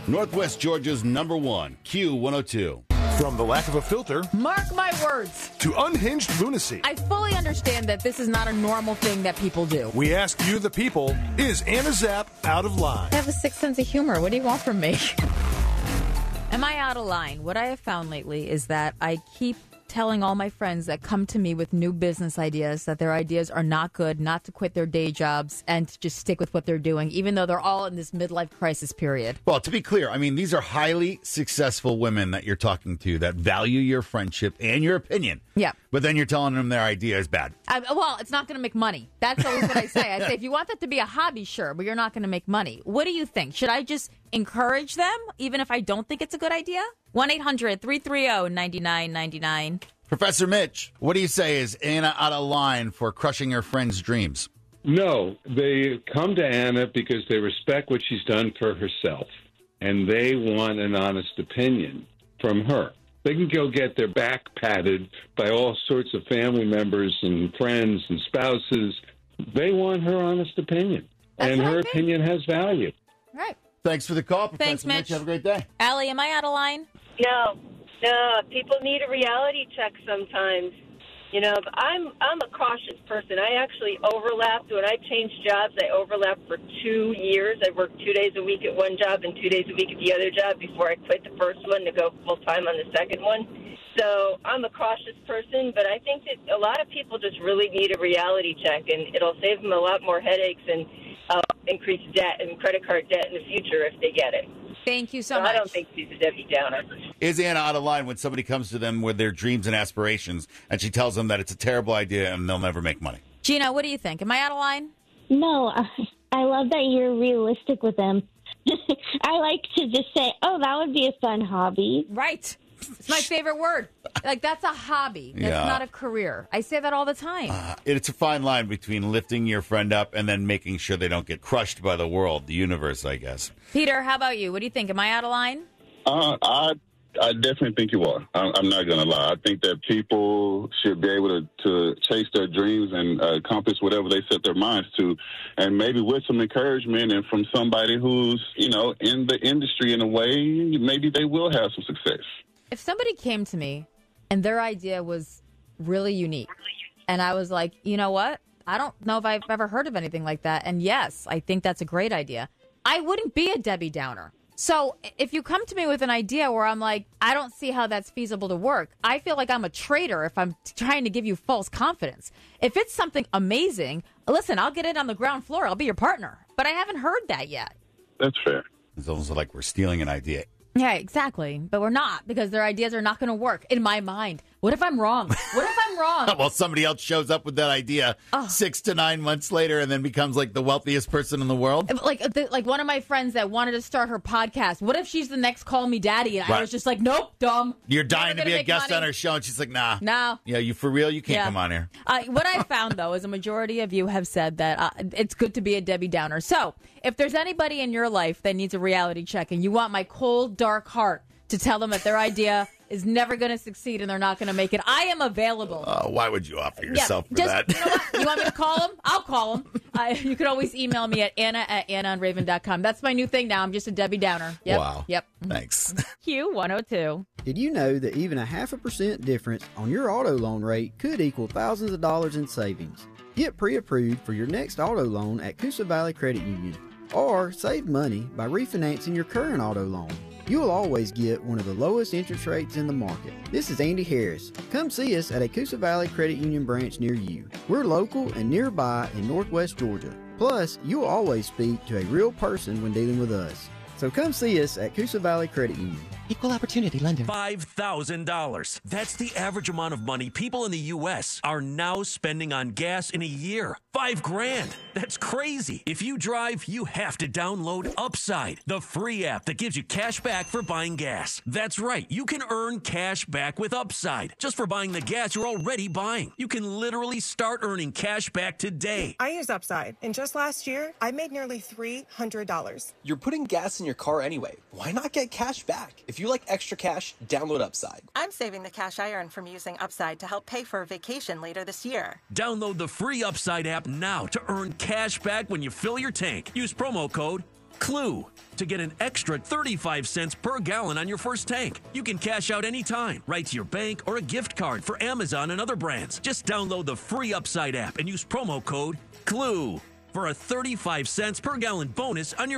Northwest Georgia's #1, Q102. From the lack of a filter Mark my words. to unhinged lunacy, I fully understand that this is not a normal thing that people do. we ask you, the people, is Anna Zapp out of line? I have a sixth sense of humor. What do you want from me? Am I out of line? What I have found lately is that I keep telling all my friends that come to me with new business ideas that their ideas are not good, not to quit their day jobs and to just stick with what they're doing, even though they're all in this midlife crisis period. Well, to be clear, I mean, these are highly successful women that you're talking to that value your friendship and your opinion. Yeah. But then you're telling them their idea is bad. Well, it's not going to make money. That's always what I say. I say, if you want that to be a hobby, sure, but you're not going to make money. What do you think? Should I just encourage them, even if I don't think it's a good idea? 1-800-330-9999. Professor Mitch, what do you say? Is Anna out of line for crushing her friend's dreams? No, they come to Anna because they respect what she's done for herself, and they want an honest opinion from her. They can go get their back patted by all sorts of family members and friends and spouses. They want her honest opinion, and her opinion has value. Right. Thanks for the call, Professor Thanks, Mitch. Have a great day. Allie, am I out of line? No, people need a reality check sometimes. You know, I'm a cautious person. I actually overlapped. When I changed jobs, I overlapped for 2 years. I worked 2 days a week at one job and 2 days a week at the other job before I quit the first one to go full-time on the second one. So I'm a cautious person, but I think that a lot of people just really need a reality check, and it'll save them a lot more headaches and increase debt and credit card debt in the future if they get it. Thank you so much. I don't think she's a Debbie Downer. Is Anna out of line when somebody comes to them with their dreams and aspirations and she tells them that it's a terrible idea and they'll never make money? Gina, what do you think? Am I out of line? No, I love that you're realistic with them. I like to just say, oh, that would be a fun hobby. Right. It's my favorite word. Like, that's a hobby. That's not a career. I say that all the time. It's a fine line between lifting your friend up and then making sure they don't get crushed by the world, the universe, I guess. Peter, how about you? What do you think? Am I out of line? I definitely think you are. I'm not going to lie. I think that people should be able to chase their dreams and accomplish whatever they set their minds to. And maybe with some encouragement and from somebody who's, in the industry in a way, maybe they will have some success. If somebody came to me and their idea was really unique, and I was like, you know what? I don't know if I've ever heard of anything like that. And yes, I think that's a great idea. I wouldn't be a Debbie Downer. So if you come to me with an idea where I'm like, I don't see how that's feasible to work, I feel like I'm a traitor if I'm trying to give you false confidence. If it's something amazing, listen, I'll get in on the ground floor. I'll be your partner. But I haven't heard that yet. That's fair. It's almost like we're stealing an idea. Yeah, exactly. But we're not, because their ideas are not going to work in my mind. What if I'm wrong? What if I'm wrong? Well, somebody else shows up with that idea 6 to 9 months later and then becomes like the wealthiest person in the world. Like one of my friends that wanted to start her podcast. What if she's the next Call Me Daddy? And I was just like, nope, dumb. You're dying to Never be a gonna make guest money. on her show. And she's like, nah. No. Yeah, you for real? You can't come on here. What I found, though, is a majority of you have said that it's good to be a Debbie Downer. So if there's anybody in your life that needs a reality check and you want my cold, dark heart to tell them that their idea is never going to succeed and they're not going to make it, I am available. Why would you offer yourself for that? You know what? You want me to call them? I'll call them. You can always email me at anna@annaonraven.com. That's my new thing now. I'm just a Debbie Downer. Yep. Wow. Yep. Thanks. Q102. Did you know that even a 0.5% difference on your auto loan rate could equal thousands of dollars in savings? Get pre-approved for your next auto loan at Coosa Valley Credit Union, or save money by refinancing your current auto loan. You will always get one of the lowest interest rates in the market. This is Andy Harris. Come see us at a Coosa Valley Credit Union branch near you. We're local and nearby in Northwest Georgia. Plus, you will always speak to a real person when dealing with us. So come see us at Coosa Valley Credit Union. Equal opportunity lender. $5,000. That's the average amount of money people in the U.S. are now spending on gas in a year. $5,000. That's crazy. If you drive, you have to download Upside, the free app that gives you cash back for buying gas. That's right. You can earn cash back with Upside just for buying the gas you're already buying. You can literally start earning cash back today. I use Upside, and just last year, I made nearly $300. You're putting gas in your car anyway. Why not get cash back? If you like extra cash, download Upside. I'm saving the cash I earn from using Upside to help pay for a vacation later this year. Download the free Upside app now to earn cash back when you fill your tank. Use promo code Clue, to get an extra 35 cents per gallon on your first tank. You can cash out anytime, right to your bank or a gift card for Amazon and other brands. Just download the free Upside app and use promo code CLUE for a 35 cents per gallon bonus on your